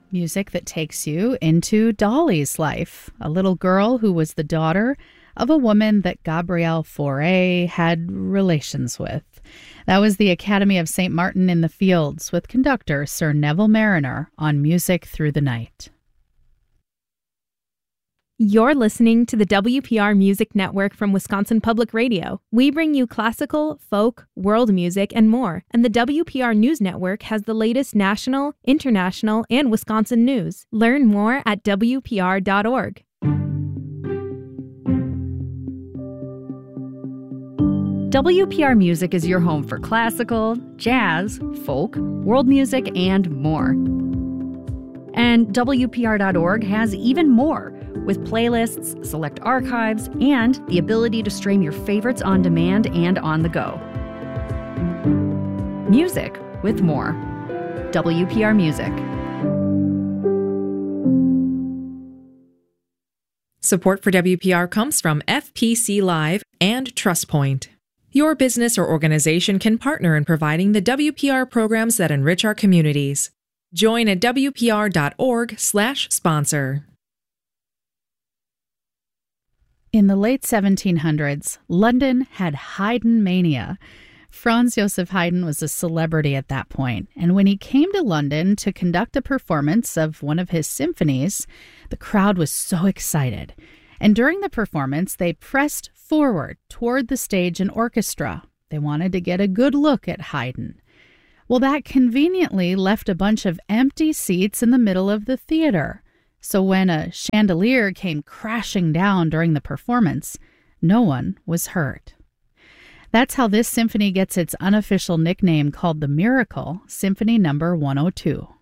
Music that takes you into Dolly's life, a little girl who was the daughter of a woman that Gabrielle Fauré had relations with. That was the Academy of St. Martin in the Fields with conductor Sir Neville Marriner on Music Through the Night. You're listening to the WPR Music Network from Wisconsin Public Radio. We bring you classical, folk, world music, and more. And the WPR News Network has the latest national, international, and Wisconsin news. Learn more at WPR.org. WPR Music is your home for classical, jazz, folk, world music, and more. And WPR.org has even more, with playlists, select archives, and the ability to stream your favorites on demand and on the go. Music with more. WPR Music. Support for WPR comes from FPC Live and TrustPoint. Your business or organization can partner in providing the WPR programs that enrich our communities. Join at WPR.org/sponsor. In the late 1700s, London had Haydn mania. Franz Joseph Haydn was a celebrity at that point, and when he came to London to conduct a performance of one of his symphonies, the crowd was so excited. And during the performance, they pressed forward toward the stage and orchestra. They wanted to get a good look at Haydn. Well, that conveniently left a bunch of empty seats in the middle of the theater. So when a chandelier came crashing down during the performance, no one was hurt. That's how this symphony gets its unofficial nickname called the Miracle, Symphony No. 102.